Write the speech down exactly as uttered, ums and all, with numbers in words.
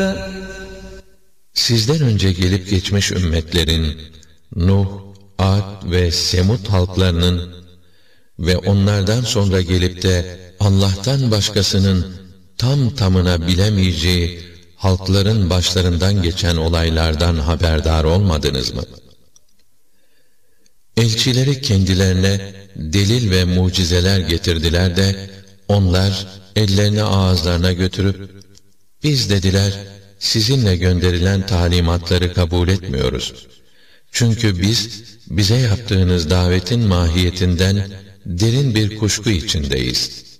Sizden önce gelip geçmiş ümmetlerin, Nuh, Ad ve Semud halklarının ve onlardan sonra gelip de Allah'tan başkasının tam tamına bilemeyeceği halkların başlarından geçen olaylardan haberdar olmadınız mı? Elçileri kendilerine delil ve mucizeler getirdiler de onlar ellerini ağızlarına götürüp biz dediler sizinle gönderilen talimatları kabul etmiyoruz. Çünkü biz bize yaptığınız davetin mahiyetinden derin bir kuşku içindeyiz.